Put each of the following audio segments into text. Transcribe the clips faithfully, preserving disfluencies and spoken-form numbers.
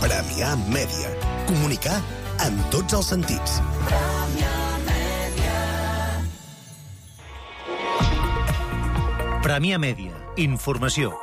Premià Mèdia. Comunicar en tots els sentits. Premià Mèdia. Informació.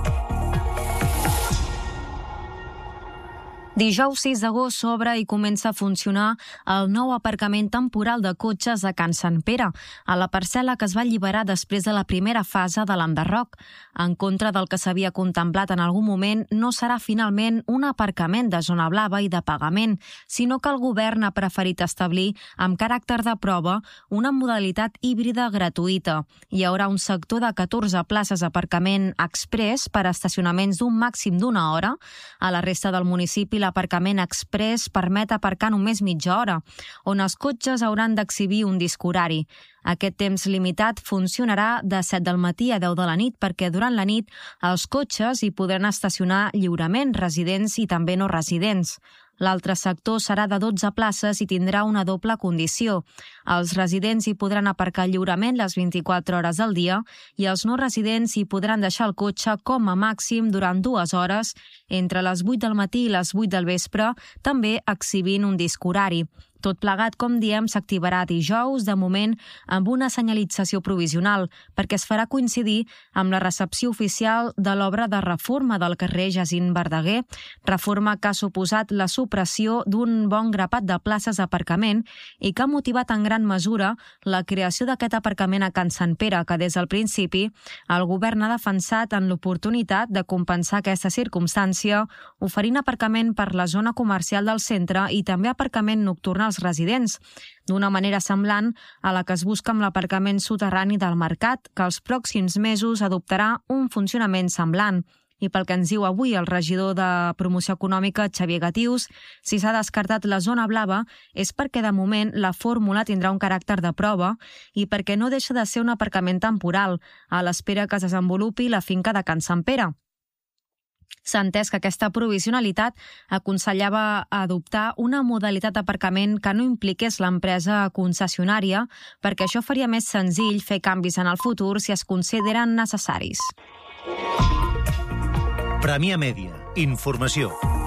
Dijous sis d'agost s'obre i comença a funcionar el nou aparcament temporal de cotxes a Can Sant Pere, a la parcel·la que es va alliberar després de la primera fase de l'enderroc. En contra del que s'havia contemplat en algun moment, no serà finalment un aparcament de zona blava i de pagament, sinó que el govern ha preferit establir, amb caràcter de prova, una modalitat híbrida gratuïta. Hi haurà un sector de catorze places d'aparcament express per a estacionaments d'un màxim d'una hora. A la resta del municipi, l'aparcament express permet aparcar només mitja hora, on els cotxes hauran d'exhibir un disc horari. Aquest temps limitat funcionarà de set del matí a deu de la nit perquè durant la nit els cotxes hi podran estacionar lliurement, residents i també no residents. L'altre sector serà de dotze places i tindrà una doble condició. Els residents hi podran aparcar lliurement les vint-i-quatre hores al dia i els no residents hi podran deixar el cotxe com a màxim durant dues hores entre les vuit del matí i les vuit del vespre, també exhibint un disc horari. Tot plegat, com diem, s'activarà dijous, de moment, amb una senyalització provisional, perquè es farà coincidir amb la recepció oficial de l'obra de reforma del carrer Jacint Verdaguer, reforma que ha suposat la supressió d'un bon grapat de places d'aparcament i que ha motivat en gran mesura la creació d'aquest aparcament a Can Sant Pere, que des del principi el govern ha defensat en l'oportunitat de compensar aquesta circumstància, oferint aparcament per la zona comercial del centre i també aparcament nocturn als residents, d'una manera semblant a la que es busca amb l'aparcament soterrani del mercat, que els pròxims mesos adoptarà un funcionament semblant. I pel que ens diu avui el regidor de Promoció Econòmica, Xavier Gatius, si s'ha descartat la zona blava és perquè de moment la fórmula tindrà un caràcter de prova i perquè no deixa de ser un aparcament temporal, a l'espera que es desenvolupi la finca de Can Sant Pere. S'ha entès que aquesta provisionalitat aconsellava adoptar una modalitat d'aparcament que no impliqués l'empresa concessionària, perquè això faria més senzill fer canvis en el futur si es consideren necessaris. Premià Mèdia. Informació.